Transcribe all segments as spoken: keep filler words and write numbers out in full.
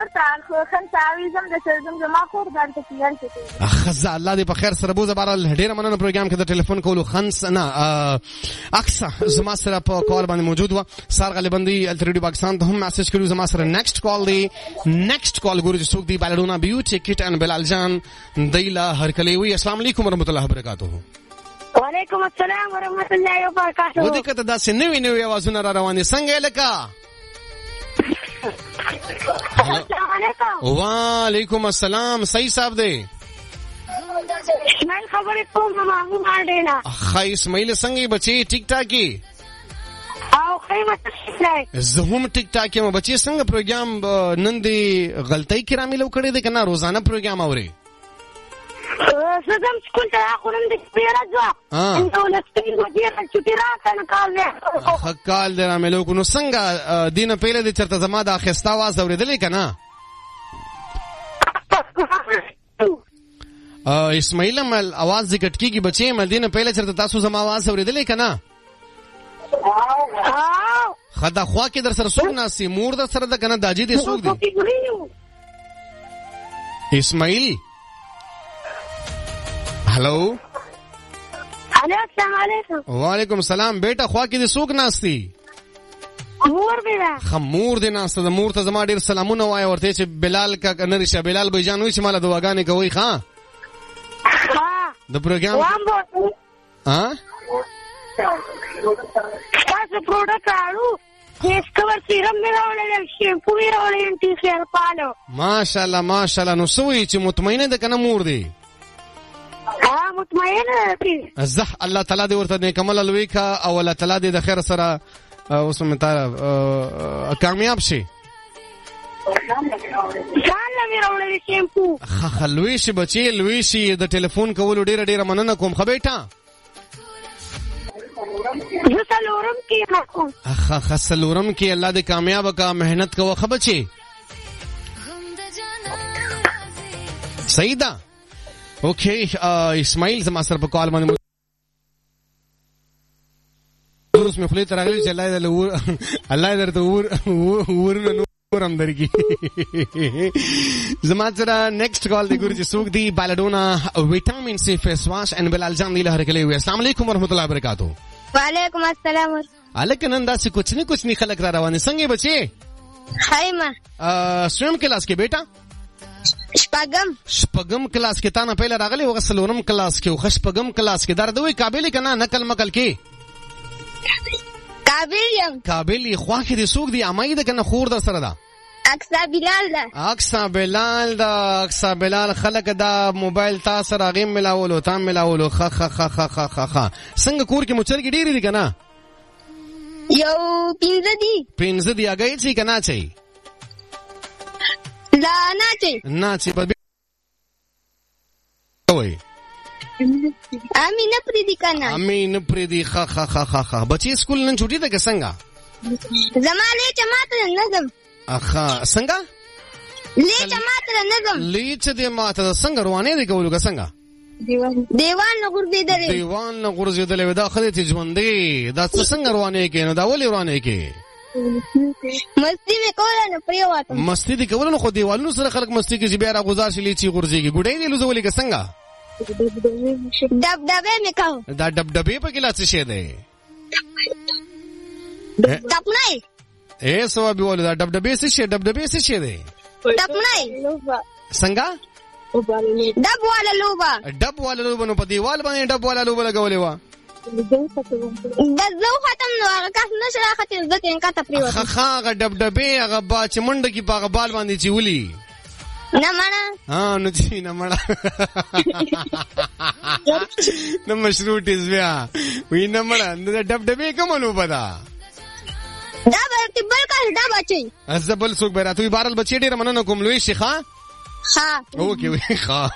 خنساویزم د سرزم زما خور ځان ته کیان څه اخزا الله دې په خیر سره بوزه بارال ډیر مننه پروګرام کې د ټلیفون کولو خنس نه اکسا زما سره په کال باندې موجود و سار غالبا دی التریډي پاکستان ته هم میسج کړو زما سره نیکسټ کال دی نیکسټ کال ګورو چې څوک دی بالډونا بیوټي کټ ان بلال جان دیلا هرکلی وی السلام علیکم ورحمۃ اللہ وبرکاتہ. وعلیکم السلام ورحمۃ اللہ وبرکاتہ. و دې کته دا سې نوې نوې आवाजونه را روانې څنګه لکه السلام علیکم. وعلیکم السلام. صحیح صاحب دی اسماعیل خبرې کوم مامو ماډینا خای اسماعیل څنګه بچي ټیک ټاکي او خیمه تشریح زه هم ټیک ټاک یم بچي څنګه پروګرام نن دی غلطۍ کې رامل وکړې ده کنه روزانه پروګرام اوري زدم سکول ته اخرم د پیرا ځه نو لکه وځي چې را کنه کال نه کال دې رامل وکړو نو څنګه دینه پیله دې چرته زما د اخستا आवाज اورېدلې کنه اسماعیل مل आवाज ذکر کیږي بچي مدینه پیله چرته تاسو زما आवाज اورېدلې کنه خدا خوا کې در سره څوک ناسي مور در سره د کنه داجی دې څوک دی اسماعیل هلو السلام علیکم. وعلیکم السلام بیٹا خوا کې دې څوک ناسي مور بیره خمور دې ناسته د مور ته زما ډیر سلامونه وای ورته چې بلال کا نریشه بلال بای جان وای چې مال دواګانې کوي ښا ها د پروګرام ها تاسو پروډکټ راړو فیس کور سیرم میراولل شیمپو میراولل انټي فیر پالو ماشاءالله ماشاءالله. نو سوې چې مطمئنه ده کنه مور دی ها مطمئنه دي زه الله تعالی دې ورته نیکمل الوي کا او الله تعالی دې د خیر سره اوس متا کامیاب شي ځان میراولل شیمپو خلوي شي بچي لوي شي د ټلیفون کول ډیر ډیر مننه کوم خو بیٹا زسلورم کې حکم اخ خسلورم کې الله دې کامیاب کا مهنت کو خبچي سیدا اوکے اسماعیل زما سره په کال باندې اوس مې خپل ترغلي چې الله دې ور الله دې ور ور ورم درګي زما سره نیکسټ کال دی ګورځي سوق دی بالډونا وټامین سی فیس واش ان بلال جان دی لهر کلی وي. السلام علیکم ورحمۃ اللہ وبرکاتہ. وعلیکم السلام. الک نن دا څه کچھ نه کچھ نه خلک را روانه څنګه بچي خیمه سویم کلاس کې بیٹا شپږم شپږم کلاس کې تا نه پهله راغلی وغسلورم کلاس کې او خشپږم کلاس کې دردوي قابل کنه نقل مقل کې قابل یم قابل خو کې دي سوق دي امای ده کنه خور در سره ده اکسا بلال ده اکسا بلال ده اکسا بلال خلک دا موبایل تا سره غیم ملاولو تا ملاولو خ خ خ خ خ خ خ څنګه کور کې مچرګي ډېری دي کنه یو پینځه دي پینځه دي هغه چې کنه چي لا نه چي نه چي په وای امینه پریدي کنه امینه پریدي خ خ خ خ خ بچي سکول نن چھوټي ده که څنګه زمانه چماته نظم اخا څنګه لیچ ماته نظم لیچ دې ماته څنګه روانه دي کولو که څنګه دیوان دیوان نو ګرځیدل دیوان نو ګرځیدل دا خدای ته ژوندې دا څنګه روانه کې نو دا ولې روانه کې مستی می کوله نو پریواته مستی دي کول نو خو دیوالونو سره خلک مستی کې بیا را گزار شي لیچي ګرځيږي ګډې دي لوزولې که څنګه دب دبه می کاو دا دب دبې په کې لاڅ شه ده تپنای اے سو به ول دا دب دبې څه شه دب دبې څه شه ده تپنای څنګه دب والا لوبا دب والا لوبا نو په دیوال باندې دب والا لوبا لګولې و د زو ختم نو هغه کس نشره ختم ځکه ان کا تپریو خ هغه دب دبې هغه با چې منډه کې په بال باندې چې ولي نه مړه ها نو چې نه مړه نو مشروط از بیا وی نه مړه نو دب دبې کوم لوبا دا دا به بل کا دا بچي ازبل سوق براتوي بارل بچي ډیر مننه کوم لوی شيخه ها اوکي وی ها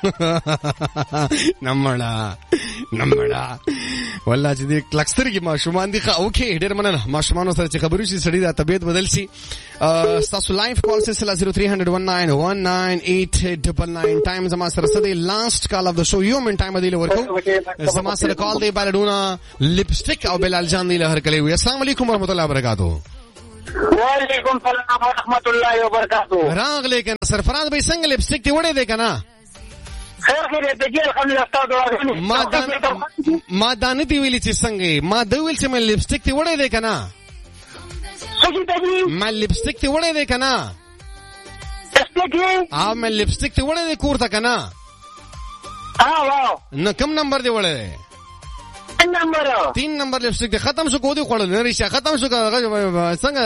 نمړه نمړه والله چې دې کلکستر کې ماشومان دي ښه اوکي ډېر مننه ماشومان سره چې خبرو شي سړی دا طبيعت بدل شي تاسو لایف کال سلسله zero three hundred one nine one nine eight nine nine ټایم زما سره سده لاست کال اف د شو یو من ټایم دی ورکو زما سره کال دی بالډونا لپسټیک او بلال جان دی له هر کلی وي. السلام علیکم ورحمت الله وبرکاتہ. وعلیکم السلام ورحمۃ اللہ وبرکاتہ. راغلی کنه سرفراز به څنګه لپسټیک ته وړې دی کنه؟ خیر خیر ته جیل الحمدلله تاسو ما دان ما دانه دی ویلې چې څنګه ما د ویل چې مې لپسټیک ته وړې دی کنه؟ څه دې؟ ما لپسټیک ته وړې دی کنه؟ لپسټیک اه مې لپسټیک ته وړې دی کور ته کنه؟ ها واو. نو کوم نمبر دی وړې دی؟ تین نمبر. تین نمبر لپسټیک دی ختم شو کو دی خوړل نه ریشه ختم شو څنګه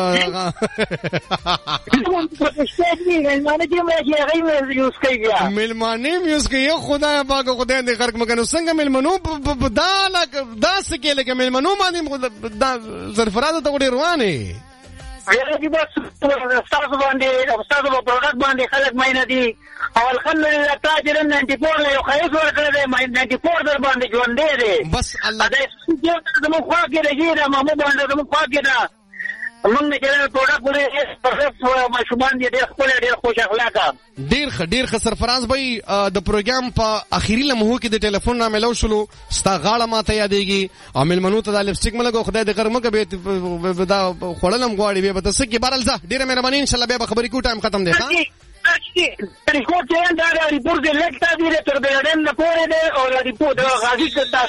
مېلمانه کې مې هغه مې یوز کړی. مېلمانه مې یوز کړی خدای پاک خدای دې خرک مکنه څنګه مېلمنو دا لکه دا سکه لکه مېلمنو باندې دا سرفراز ته وړي روانه. ویل چې بس تاسو باندې تاسو په پروډکټ باندې خلک مینه دي او الحمدلله تاجر نننټي فور له خیس ورکړه دی نننټي فور در باندې ژوند دی بس الله دې زموږ خوا کې دی دا مامو باندې زموږ خوا کې دا موږ نه کړل پروډکټ ورې پروسس مشومان دي ډېر خپل ډېر خوش اخلاقه ډېر ښه ډېر ښه سرفراز بھائی د پروګرام په اخیری لمحو کې د ټلیفون نه ملو شلو ستا غاړه ماته یادېږي او مېلمنو ته دا لپسټیک ملګو خدای دې غرمه کوي دا خوړلم غواړي به بس کې بارل ځه ډېره مهرباني ان شاء الله به خبرې کو ټایم ختم دی ها ریپورت یې دا ریپورت دې لکتا دي تر دې نه پورې دی او ریپورت غازی ته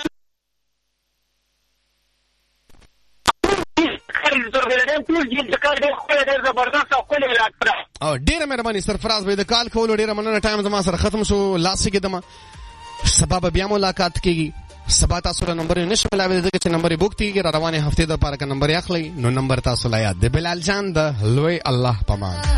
او ډیره مهرباني سرفراز به د کال کولو ډیره مننه ټایم زما سره ختم شو لاس کې دمه سبا به بیا ملاقات کیږي سبا تاسو له نمبر نشه ملاوي دغه چې نمبر بوک تیږي را روانه هفته د پاره کا نمبر اخلي نو نمبر تاسو لا یاد د بلال جان د لوی الله پامان.